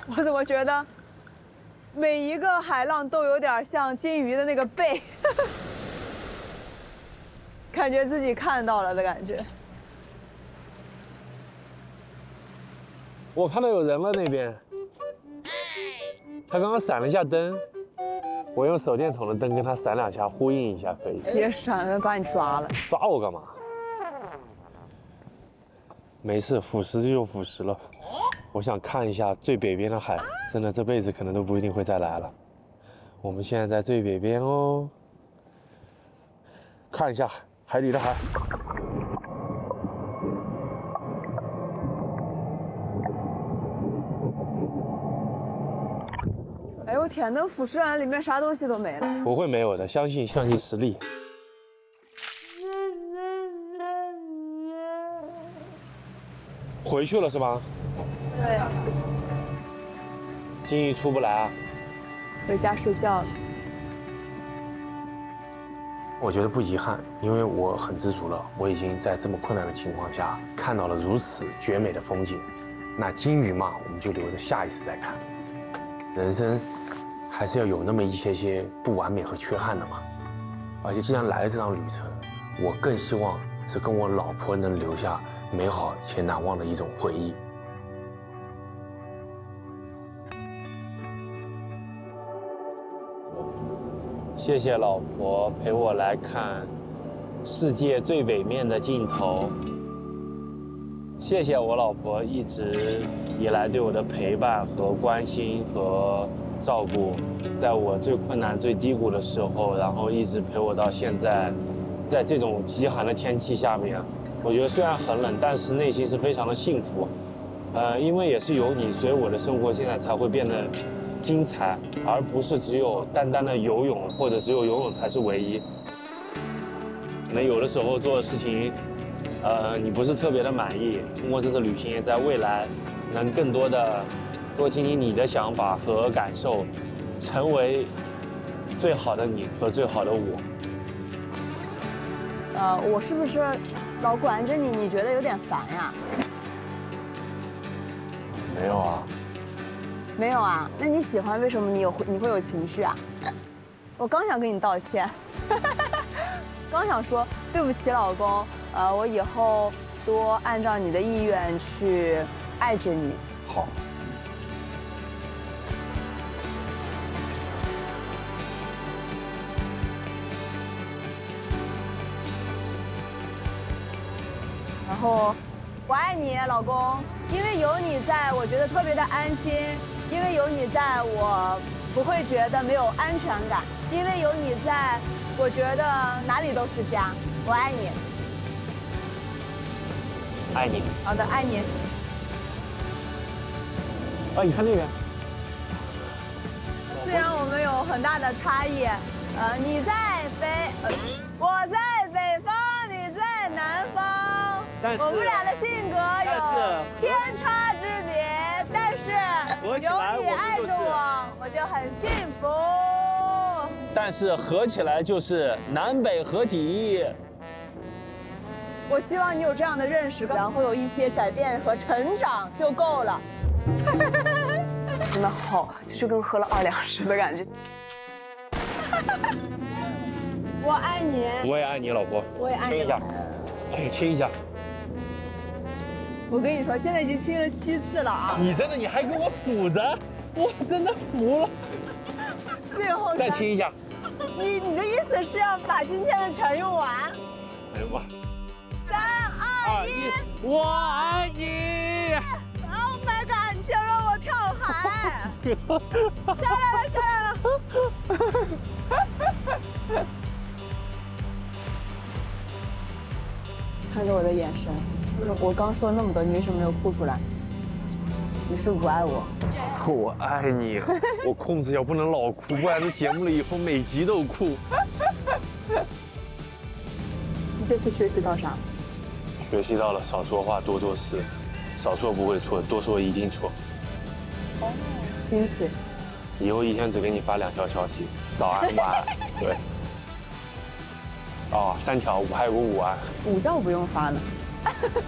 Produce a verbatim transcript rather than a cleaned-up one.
我怎么觉得每一个海浪都有点像金鱼的那个背，感觉自己看到了的感觉。 我看到有人了那边，他刚刚闪了一下灯，我用手电筒的灯跟他闪两下，呼应一下可以。 别闪了，把你抓了。 抓我干嘛？没事，腐蚀就腐蚀了。我想看一下最北边的海，真的这辈子可能都不一定会再来了。我们现在在最北边哦，看一下海里的海。 哎呦天，那腐蚀完里面啥东西都没了。 不会没有的，相信相信实力。回去了是吧？ 对， 金鱼出不来啊？ 回家睡觉了。 我觉得不遗憾，因为我很知足了。我已经在这么困难的情况下看到了如此绝美的风景。那金鱼嘛，我们就留着下一次再看。人生还是要有那么一些些不完美和缺憾的嘛。而且既然来了这趟旅程，我更希望是跟我老婆能留下美好且难忘的一种回忆。谢谢老婆陪我来看世界最北面的尽头。谢谢我老婆一直以来对我的陪伴和关心和照顾，在我最困难、最低谷的时候，然后一直陪我到现在。在这种极寒的天气下面，我觉得虽然很冷，但是内心是非常的幸福。呃，因为也是有你，所以我的生活现在才会变得精彩，而不是只有单单的游泳，或者只有游泳才是唯一。可能有的时候做的事情，呃，你不是特别的满意。通过这次旅行，也在未来能更多的多听听你的想法和感受，成为最好的你和最好的我。 呃，我是不是老管着你？你觉得有点烦呀？ 没有啊。 没有啊？那你喜欢为什么你有你会有情绪啊？我刚想跟你道歉，刚想说对不起老公，呃，我以后多按照你的意愿去爱着你。 好。 然后，我爱你，老公，因为有你在，我觉得特别的安心；因为有你在，我不会觉得没有安全感；因为有你在，我觉得哪里都是家。我爱你， 爱你。 好的，爱你。 啊，你看那边。 虽然我们有很大的差异，呃，你在北，呃，我在北方，你在南方。 但是我们俩的性格有天差之别，但是有你爱着我，我就很幸福。 但是合起来就是南北合体。 我希望你有这样的认识，然后有一些改变和成长就够了。真的好，就跟喝了二两似的感觉。我爱你。 我也爱你，老婆。 我也爱你。 亲一下，哎，亲一下。 我跟你说，现在已经亲了七次了啊！ 你真的，你还给我扶着，我真的服了。 最后再亲一下。 你你的意思是要把今天的全用完？ 哎呀妈！ 三二一， 我爱你 ！Oh my god！ 你居然让我跳海！下来了，下来了！看着我的眼神。我刚说那么多，你为什么没有哭出来？你是不爱我？ 我爱你，我控制一下，不能老哭，不然这节目了以后每集都哭。 你这次学习到啥？ 学习到了少说话，多做事，少说不会错，多说一定错。 哦，惊喜！ 以后一天只给你发两条消息，早安、晚安。对。哦，三条，我还有个午安。 午觉不用发呢。